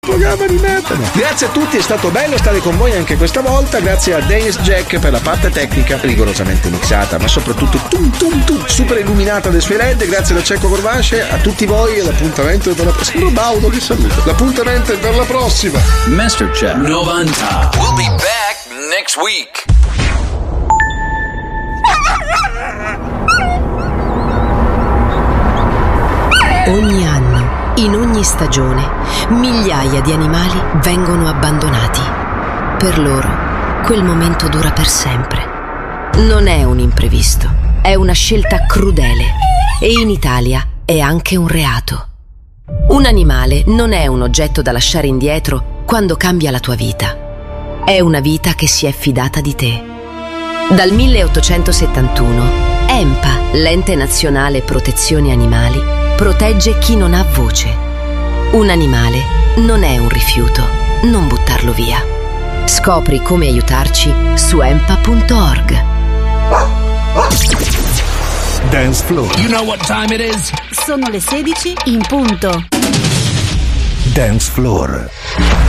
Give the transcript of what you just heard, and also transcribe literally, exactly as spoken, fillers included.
Programma di merda. Grazie a tutti, è stato bello stare con voi anche questa volta. Grazie a Dennis Jack per la parte tecnica rigorosamente mixata, ma soprattutto tum tum tum super illuminata dai suoi led. Grazie da Cecco Corvace, a tutti voi e l'appuntamento per la prossima. Sembra Baudo che saluto. L'appuntamento è per la prossima. Masterchef novanta. We'll be back next week. Ogni anno, in ogni stagione, migliaia di animali vengono abbandonati. Per loro, quel momento dura per sempre. Non è un imprevisto, è una scelta crudele e in Italia è anche un reato. Un animale non è un oggetto da lasciare indietro quando cambia la tua vita. È una vita che si è fidata di te. Dal milleottocentosettantuno, EMPA, l'Ente Nazionale Protezione Animali, protegge chi non ha voce. Un animale non è un rifiuto, non buttarlo via. Scopri come aiutarci su empa punto org. Dance Floor. You know what time it is? Sono le sedici in punto. Dance Floor.